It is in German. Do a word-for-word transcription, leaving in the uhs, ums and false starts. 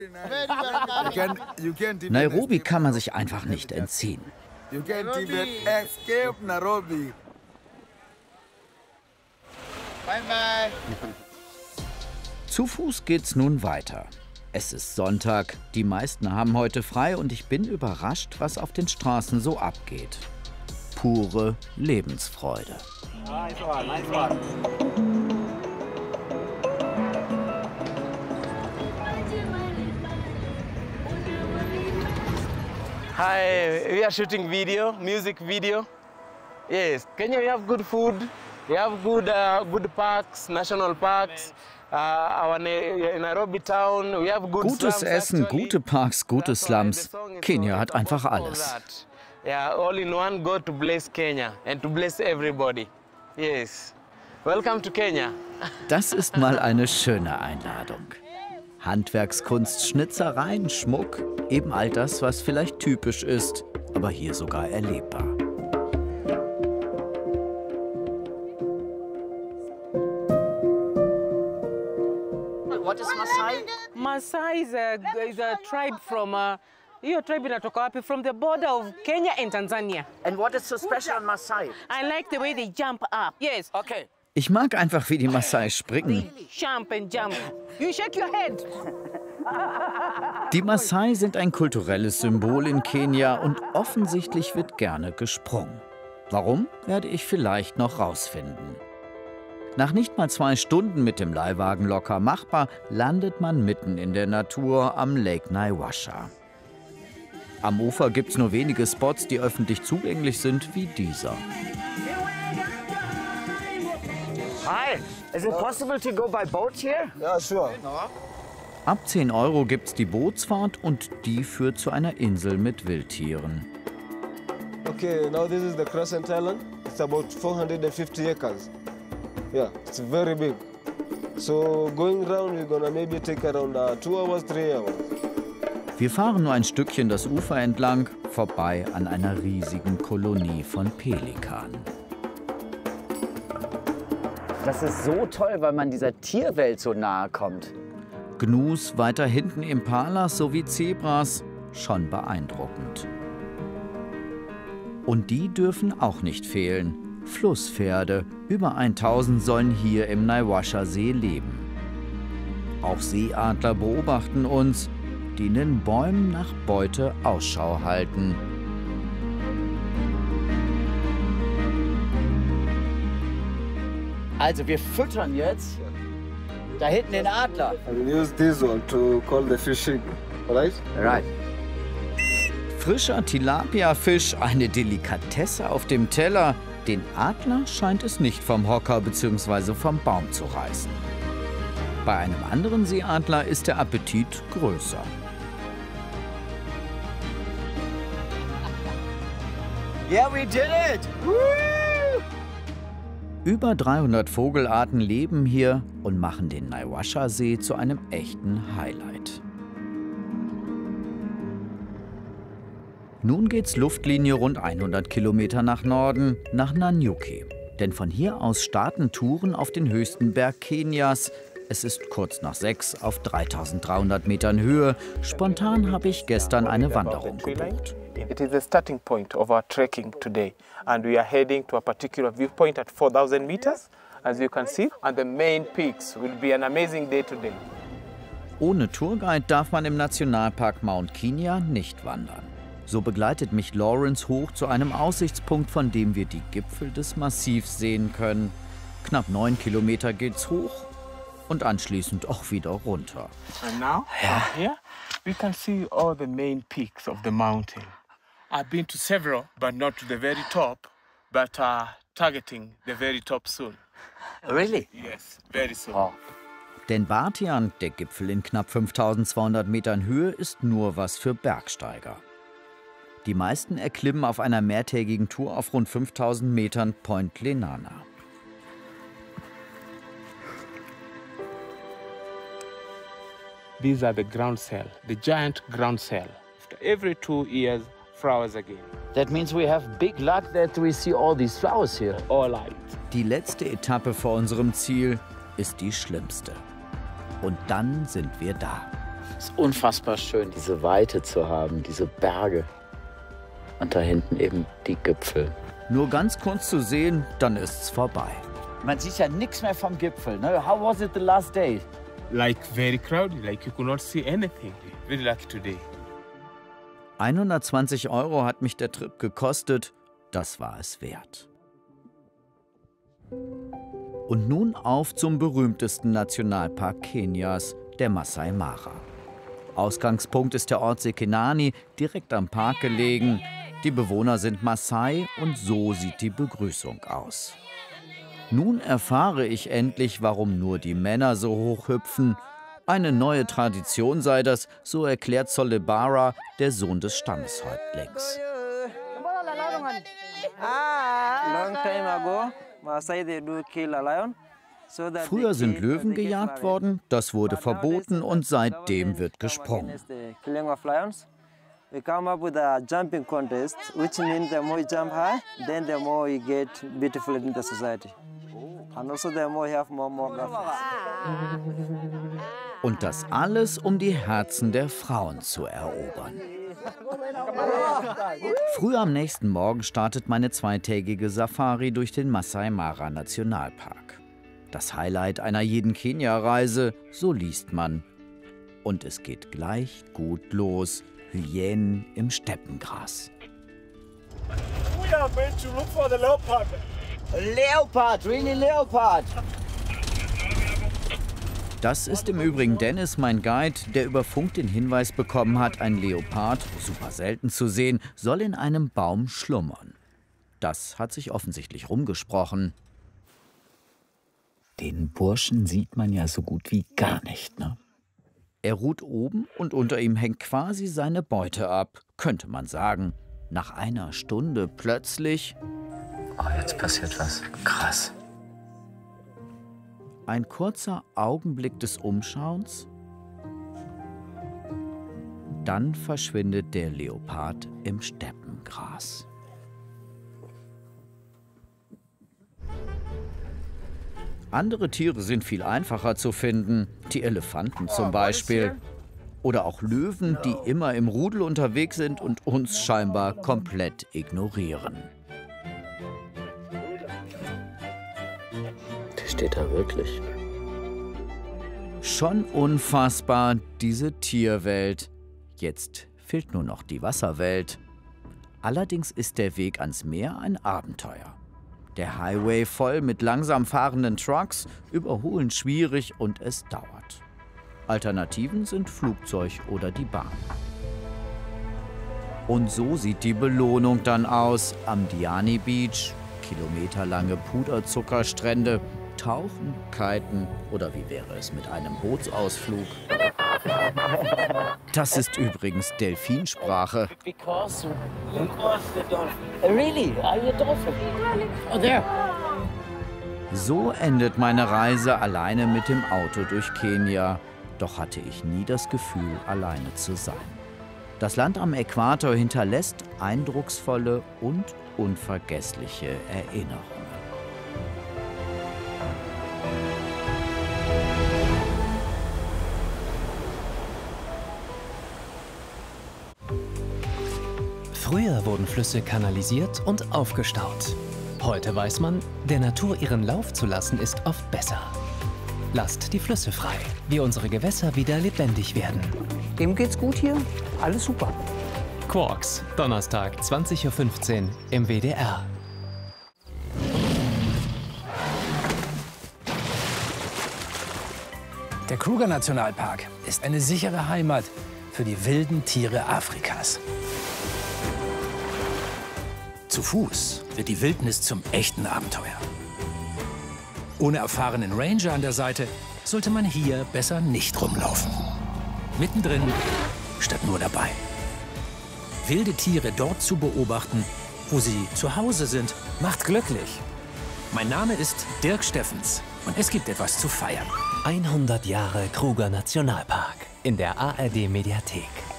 Nairobi kann man sich einfach nicht entziehen. You can't even escape Nairobi. Bye bye. Zu Fuß geht's nun weiter. Es ist Sonntag, die meisten haben heute frei und ich bin überrascht, was auf den Straßen so abgeht. Pure Lebensfreude. Nice one, nice one. Hi, we are shooting video, music video. Yes, Kenya, we have good food. We have good, uh, good parks, national parks. Uh, our Nairobi town, we have good Gutes slums, Essen, actually. gute Parks, gute That's why the Slums. song is Kenia so- hat einfach all alles. that. Yeah, all in one, God to bless Kenya and to bless everybody. Yes. Welcome to Kenya. Das ist mal eine schöne Einladung. Handwerkskunst, Schnitzereien, Schmuck, eben all das, was vielleicht typisch ist, aber hier sogar erlebbar. What is Maasai? Maasai is a, is a tribe from, uh, hiyo tribe inatoka wapi? From the border of Kenya and Tanzania. And what is so special on Maasai? I like the way they jump up. Yes. Okay. Ich mag einfach, wie die Maasai springen. Jump and jump. You shake your head. Die Maasai sind ein kulturelles Symbol in Kenia und offensichtlich wird gerne gesprungen. Warum, werde ich vielleicht noch rausfinden. Nach nicht mal zwei Stunden mit dem Leihwagen locker machbar, landet man mitten in der Natur am Lake Naivasha. Am Ufer gibt's nur wenige Spots, die öffentlich zugänglich sind, wie dieser. Hi. Is it possible to go by boat here? Yeah, sure. Ab zehn Euro gibt's die Bootsfahrt und die führt zu einer Insel mit Wildtieren. Okay, now this is the Crescent Island. It's about four hundred fifty acres. Yeah, it's very big. So going around, we're gonna maybe take around uh, two hours, three hours. Wir fahren nur ein Stückchen das Ufer entlang, vorbei an einer riesigen Kolonie von Pelikanen. Das ist so toll, weil man dieser Tierwelt so nahe kommt. Gnus, weiter hinten Impalas sowie Zebras, schon beeindruckend. Und die dürfen auch nicht fehlen. Flusspferde, über tausend sollen hier im Naivasha-See leben. Auch Seeadler beobachten uns, die in den Bäumen nach Beute Ausschau halten. Also wir füttern jetzt da hinten den Adler. I will use this one to call the fishing, alright? Right. Frischer Tilapia-Fisch, eine Delikatesse auf dem Teller. Den Adler scheint es nicht vom Hocker bzw. vom Baum zu reißen. Bei einem anderen Seeadler ist der Appetit größer. Yeah, we did it! Woo! Über dreihundert Vogelarten leben hier und machen den Naivasha-See zu einem echten Highlight. Nun geht's Luftlinie rund hundert Kilometer nach Norden, nach Nanyuki. Denn von hier aus starten Touren auf den höchsten Berg Kenias. Es ist kurz nach sechs auf dreitausenddreihundert Metern Höhe. Spontan habe ich gestern eine Wanderung gebucht. It is the starting point of our trekking today, and we are heading to a particular viewpoint at four thousand meters, as you can see, and the main peaks. Will be an amazing day today. Ohne Tourguide darf man im Nationalpark Mount Kenya nicht wandern. So begleitet mich Lawrence hoch zu einem Aussichtspunkt, von dem wir die Gipfel des Massivs sehen können. Knapp neun Kilometer geht's hoch und anschließend auch wieder runter. And now, from here, we can see all the main peaks of the mountain. I've been to several, but not to the very top, but uh, targeting the very top soon. Really? Yes, very soon. Oh. Denn Batian, der Gipfel in knapp fünftausendzweihundert Metern Höhe, ist nur was für Bergsteiger. Die meisten erklimmen auf einer mehrtägigen Tour auf rund fünftausend Metern Point Lenana. These are the ground cell, the giant ground cell. Every two years, flowers again. That means we have big luck that we see all these flowers here. All light. Die letzte Etappe vor unserem Ziel ist die schlimmste. Und dann sind wir da. Es ist unfassbar schön, diese Weite zu haben, diese Berge. Und da hinten eben die Gipfel. Nur ganz kurz zu sehen, dann ist's vorbei. Man sieht ja nichts mehr vom Gipfel. Ne? How was it the last day? Like very crowded, like you could not see anything. Very lucky today. hundertzwanzig Euro hat mich der Trip gekostet. Das war es wert. Und nun auf zum berühmtesten Nationalpark Kenias, der Masai Mara. Ausgangspunkt ist der Ort Sekenani, direkt am Park gelegen. Die Bewohner sind Maasai und so sieht die Begrüßung aus. Nun erfahre ich endlich, warum nur die Männer so hoch hüpfen. Eine neue Tradition sei das, so erklärt Solebara, der Sohn des Stammeshäuptlings. Früher sind Löwen gejagt worden, das wurde verboten und seitdem wird gesprungen. We come up with a jumping contest, which means the more you jump high, then the more you get beautiful in the society. And also the more you have more more girlfriends. Und das alles, um die Herzen der Frauen zu erobern. Früh am nächsten Morgen startet meine zweitägige Safari durch den Masai Mara Nationalpark. Das Highlight einer jeden Kenia-Reise, so liest man. Und es geht gleich gut los. Hyänen im Steppengras. We are going to look for the leopard. Leopard, really Leopard. Das ist im Übrigen Dennis, mein Guide, der über Funk den Hinweis bekommen hat, ein Leopard, super selten zu sehen, soll in einem Baum schlummern. Das hat sich offensichtlich rumgesprochen. Den Burschen sieht man ja so gut wie gar nicht, ne? Er ruht oben und unter ihm hängt quasi seine Beute ab, könnte man sagen. Nach einer Stunde plötzlich... Oh, jetzt passiert was. Krass. Ein kurzer Augenblick des Umschauens. Dann verschwindet der Leopard im Steppengras. Andere Tiere sind viel einfacher zu finden, die Elefanten zum Beispiel. Oder auch Löwen, die immer im Rudel unterwegs sind und uns scheinbar komplett ignorieren. Der steht da wirklich. Schon unfassbar, diese Tierwelt. Jetzt fehlt nur noch die Wasserwelt. Allerdings ist der Weg ans Meer ein Abenteuer. Der Highway voll mit langsam fahrenden Trucks, Überholen schwierig und es dauert. Alternativen sind Flugzeug oder die Bahn. Und so sieht die Belohnung dann aus am Diani Beach. Kilometerlange Puderzuckerstrände, Tauchen, Kiten oder wie wäre es mit einem Bootsausflug? Das ist übrigens Delfinsprache. Because, because the dolphin. Really? Are you a dolphin? Oh, there. So endet meine Reise alleine mit dem Auto durch Kenia. Doch hatte ich nie das Gefühl, alleine zu sein. Das Land am Äquator hinterlässt eindrucksvolle und unvergessliche Erinnerungen. Früher wurden Flüsse kanalisiert und aufgestaut. Heute weiß man, der Natur ihren Lauf zu lassen, ist oft besser. Lasst die Flüsse frei, wie unsere Gewässer wieder lebendig werden. Dem geht's gut hier, alles super. Quarks, Donnerstag, zwanzig Uhr fünfzehn im W D R. Der Kruger-Nationalpark ist eine sichere Heimat für die wilden Tiere Afrikas. Zu Fuß wird die Wildnis zum echten Abenteuer. Ohne erfahrenen Ranger an der Seite sollte man hier besser nicht rumlaufen. Mittendrin statt nur dabei. Wilde Tiere dort zu beobachten, wo sie zu Hause sind, macht glücklich. Mein Name ist Dirk Steffens und es gibt etwas zu feiern. hundert Jahre Kruger Nationalpark in der A R D Mediathek.